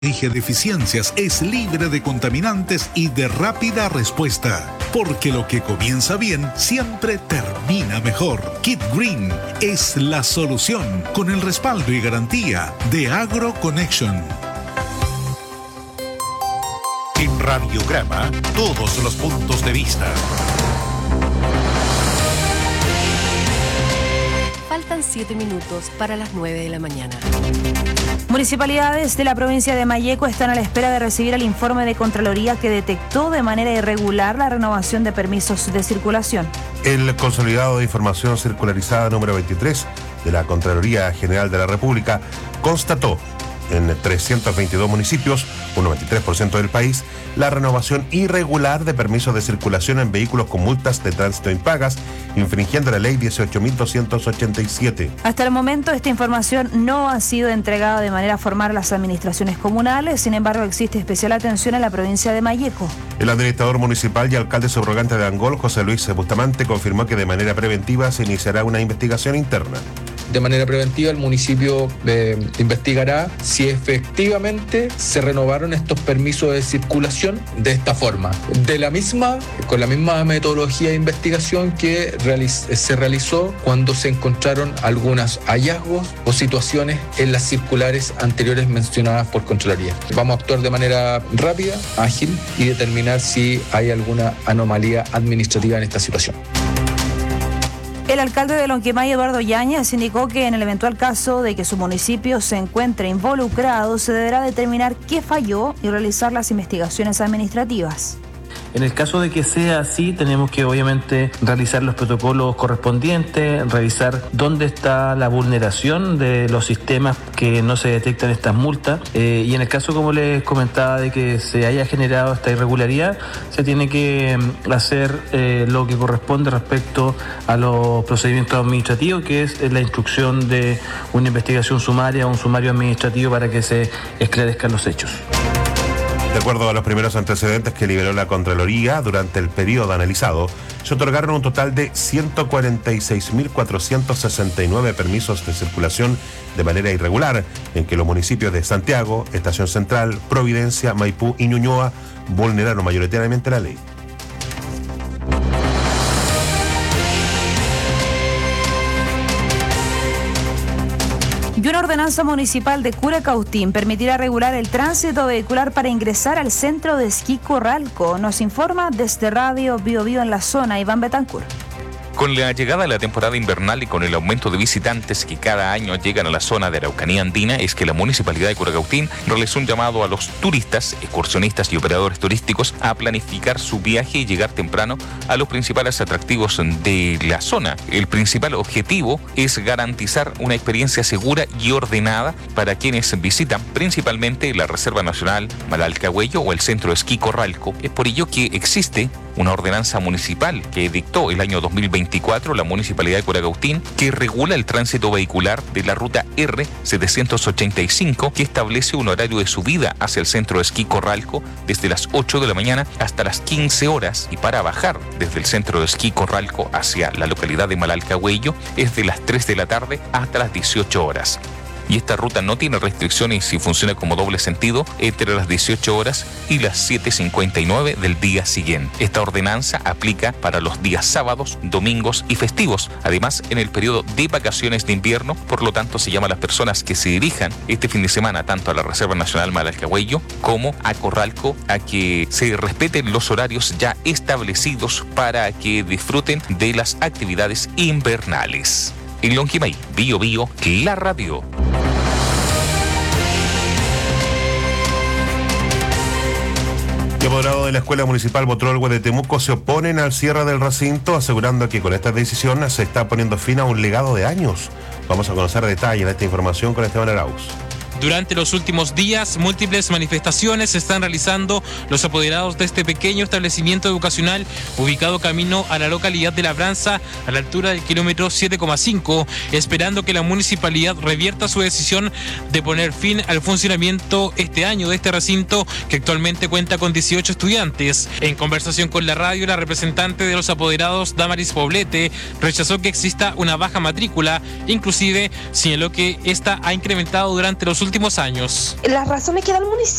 Elige Deficiencias es libre de contaminantes y de rápida respuesta, porque lo que comienza bien siempre termina mejor. Kit Green es la solución, con el respaldo y garantía de AgroConnection. En Radiograma, todos los puntos de vista. Faltan 7 minutos para las 9 de la mañana. Municipalidades de la provincia de Malleco están a la espera de recibir el informe de Contraloría que detectó de manera irregular la renovación de permisos de circulación. El consolidado de información circularizada número 23 de la Contraloría General de la República constató en 322 municipios, un 93% del país, la renovación irregular de permisos de circulación en vehículos con multas de tránsito impagas, infringiendo la ley 18.287. Hasta el momento, esta información no ha sido entregada de manera formal a las administraciones comunales, sin embargo, existe especial atención en la provincia de Malleco. El administrador municipal y alcalde subrogante de Angol, José Luis Bustamante, confirmó que de manera preventiva se iniciará una investigación interna. De manera preventiva, el municipio investigará si efectivamente se renovaron estos permisos de circulación de esta forma. Con la misma metodología de investigación que se realizó cuando se encontraron algunos hallazgos o situaciones en las circulares anteriores mencionadas por Contraloría. Vamos a actuar de manera rápida, ágil y determinar si hay alguna anomalía administrativa en esta situación. El alcalde de Lonquimay, Eduardo Yáñez, indicó que en el eventual caso de que su municipio se encuentre involucrado, se deberá determinar qué falló y realizar las investigaciones administrativas. En el caso de que sea así, tenemos que obviamente realizar los protocolos correspondientes, revisar dónde está la vulneración de los sistemas que no se detectan estas multas, y en el caso, como les comentaba, de que se haya generado esta irregularidad, se tiene que hacer lo que corresponde respecto a los procedimientos administrativos, que es la instrucción de una investigación sumaria o un sumario administrativo para que se esclarezcan los hechos. De acuerdo a los primeros antecedentes que liberó la Contraloría durante el periodo analizado, se otorgaron un total de 146.469 permisos de circulación de manera irregular, en que los municipios de Santiago, Estación Central, Providencia, Maipú y Ñuñoa vulneraron mayoritariamente la ley. Y una ordenanza municipal de Curacautín permitirá regular el tránsito vehicular para ingresar al centro de esquí Corralco. Nos informa desde Radio Bio Bio en la zona, Iván Betancourt. Con la llegada de la temporada invernal y con el aumento de visitantes que cada año llegan a la zona de Araucanía Andina, es que la Municipalidad de Curacautín realizó un llamado a los turistas, excursionistas y operadores turísticos a planificar su viaje y llegar temprano a los principales atractivos de la zona. El principal objetivo es garantizar una experiencia segura y ordenada para quienes visitan principalmente la Reserva Nacional Malalcahuello o el Centro de Esquí Corralco. Es por ello que existe una ordenanza municipal que dictó el año 2024 la Municipalidad de Curacautín, que regula el tránsito vehicular de la ruta R785, que establece un horario de subida hacia el Centro de Esquí Corralco desde las 8 de la mañana hasta las 15 horas, y para bajar desde el Centro de Esquí Corralco hacia la localidad de Malalcahuello es de las 3 de la tarde hasta las 18 horas. Y esta ruta no tiene restricciones y funciona como doble sentido entre las 18 horas y las 7:59 del día siguiente. Esta ordenanza aplica para los días sábados, domingos y festivos, además en el periodo de vacaciones de invierno. Por lo tanto, se llama a las personas que se dirijan este fin de semana tanto a la Reserva Nacional Malalcahuello como a Corralco a que se respeten los horarios ya establecidos para que disfruten de las actividades invernales. En Lonquimay, Bio Bio, la radio. El apoderado de la Escuela Municipal Botrolgua de Temuco se oponen al cierre del recinto, asegurando que con esta decisión se está poniendo fin a un legado de años. Vamos a conocer detalles de esta información con Esteban Arauz. Durante los últimos días, múltiples manifestaciones se están realizando los apoderados de este pequeño establecimiento educacional ubicado camino a la localidad de Labranza, a la altura del kilómetro 7,5, esperando que la municipalidad revierta su decisión de poner fin al funcionamiento este año de este recinto, que actualmente cuenta con 18 estudiantes. En conversación con la radio, la representante de los apoderados, Damaris Poblete, rechazó que exista una baja matrícula, inclusive señaló que esta ha incrementado durante los últimos últimos años. Las razones que da el municipio